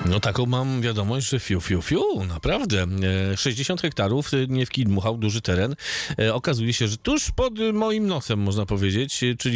No taką mam wiadomość, że fiu, naprawdę. 60 hektarów, nie w kij dmuchał, duży teren. Okazuje się, że tuż pod moim nosem, można powiedzieć, czyli